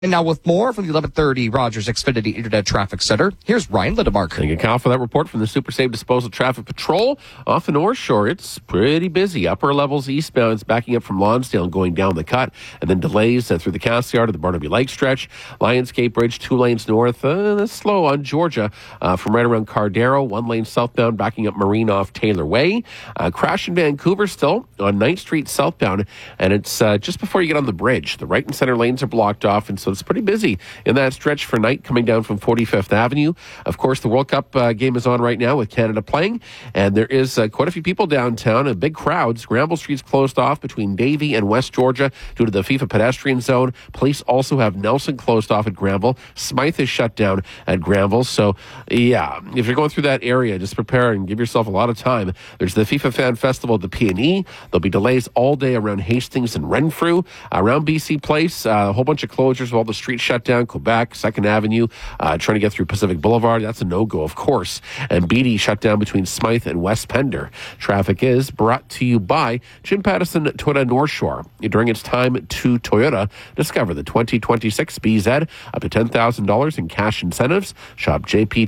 And now with more from the 1130 Rogers Xfinity Internet Traffic Center, here's Ryan Lindemark. Thank you, Cal, for that report from the Super Safe Disposal Traffic Patrol. Off the North Shore, it's pretty busy. Upper levels eastbound, it's backing up from Lonsdale and going down the cut, and then delays through the Cass Yard to the Barnaby Lake stretch. Lionsgate Bridge, 2 lanes north. That's slow on Georgia from right around Cardero. 1 lane southbound, backing up Marine off Taylor Way. Crash in Vancouver still on 9th Street southbound, and it's just before you get on the bridge. The right and center lanes are blocked off, and so it's pretty busy in that stretch for night coming down from 45th Avenue. Of course, the World Cup game is on right now with Canada playing, and there is quite a few people downtown, big crowds. Granville Street's closed off between Davie and West Georgia due to the FIFA pedestrian zone. Police also have Nelson closed off at Granville. Smythe is shut down at Granville. So, yeah, if you're going through that area, just prepare and give yourself a lot of time. There's the FIFA Fan Festival at the P&E. There'll be delays all day around Hastings and Renfrew. Around BC Place, a whole bunch of closures of all the streets shut down. Quebec, 2nd Avenue, trying to get through Pacific Boulevard. That's a no-go, of course. And Beatty shut down between Smythe and West Pender. Traffic is brought to you by Jim Pattison Toyota North Shore. During its time to Toyota, discover the 2026 BZ, up to $10,000 in cash incentives. Shop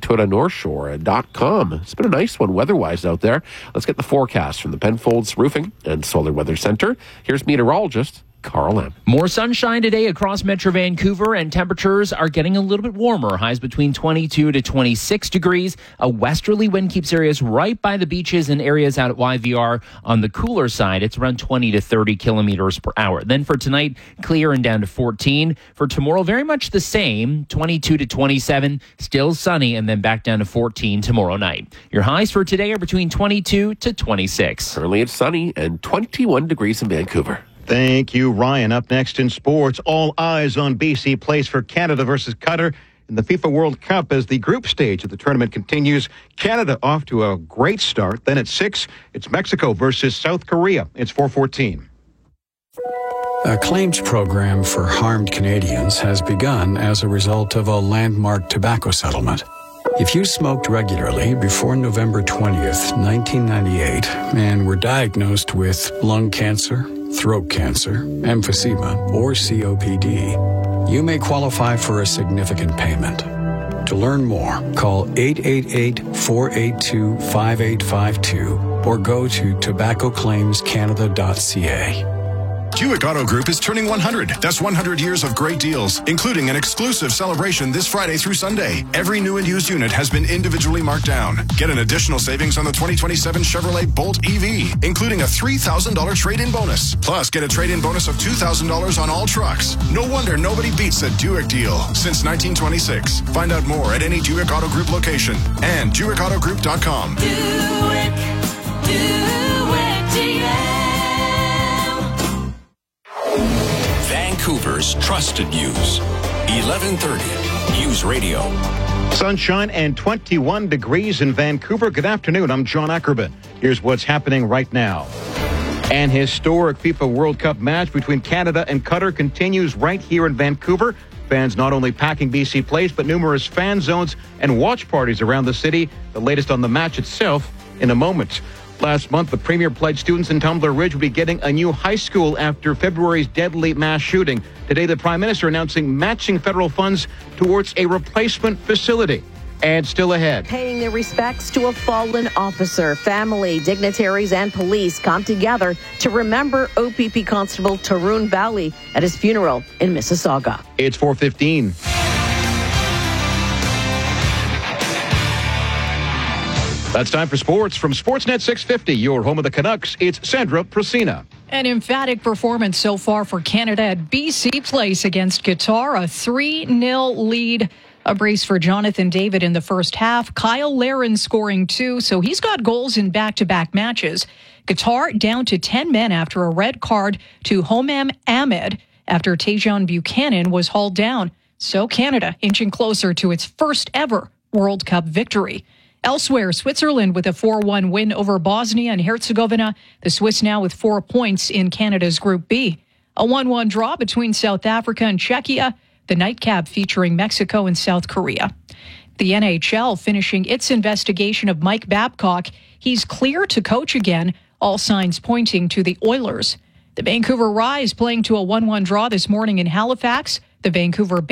jptoyotanorthshore.com. It's been a nice one weather-wise out there. Let's get the forecast from the Penfolds Roofing and Solar Weather Center. Here's meteorologist Carl M. More sunshine today across Metro Vancouver, and temperatures are getting a little bit warmer. Highs between 22 to 26 degrees. A westerly wind keeps areas right by the beaches and areas out at YVR on the cooler side. It's around 20 to 30 kilometers per hour. Then for tonight, clear and down to 14. For tomorrow, very much the same, 22 to 27, still sunny, and then back down to 14 tomorrow night. Your highs for today are between 22 to 26. Currently it's sunny and 21 degrees in Vancouver. Thank you, Ryan. Up next in sports, all eyes on BC Place for Canada versus Qatar in the FIFA World Cup as the group stage of the tournament continues. Canada off to a great start. Then at 6, it's Mexico versus South Korea. It's 4:14. A claims program for harmed Canadians has begun as a result of a landmark tobacco settlement. If you smoked regularly before November 20th, 1998, and were diagnosed with lung cancer, throat cancer, emphysema, or COPD, you may qualify for a significant payment. To learn more, call 888-482-5852 or go to tobaccoclaimscanada.ca. Buick Auto Group is turning 100. That's 100 years of great deals, including an exclusive celebration this Friday through Sunday. Every new and used unit has been individually marked down. Get an additional savings on the 2027 Chevrolet Bolt EV, including a $3,000 trade-in bonus. Plus, get a trade-in bonus of $2,000 on all trucks. No wonder nobody beats a Buick deal since 1926. Find out more at any Buick Auto Group location and BuickAutoGroup.com. Buick GM. Vancouver's trusted news. 1130 News Radio. Sunshine and 21 degrees in Vancouver. Good afternoon. I'm John Ackerman. Here's what's happening right now. An historic FIFA World Cup match between Canada and Qatar continues right here in Vancouver. Fans not only packing BC Place, but numerous fan zones and watch parties around the city. The latest on the match itself in a moment. Last month, the Premier pledged students in Tumbler Ridge would be getting a new high school after February's deadly mass shooting. Today, the Prime Minister announcing matching federal funds towards a replacement facility. And still ahead. Paying their respects to a fallen officer. Family, dignitaries, and police come together to remember OPP Constable Tarun Valley at his funeral in Mississauga. It's 4:15. That's time for sports from Sportsnet 650, your home of the Canucks. It's Sandra Procina. An emphatic performance so far for Canada at BC Place against Qatar, a 3-0 lead. A brace for Jonathan David in the first half. Kyle Larin scoring 2, so he's got goals in back-to-back matches. Qatar down to 10 men after a red card to Homam Ahmed after Tajon Buchanan was hauled down. So Canada inching closer to its first ever World Cup victory. Elsewhere, Switzerland with a 4-1 win over Bosnia and Herzegovina. The Swiss now with 4 points in Canada's Group B. A 1-1 draw between South Africa and Czechia. The nightcap featuring Mexico and South Korea. The NHL finishing its investigation of Mike Babcock. He's clear to coach again, all signs pointing to the Oilers. The Vancouver Rise playing to a 1-1 draw this morning in Halifax. The Vancouver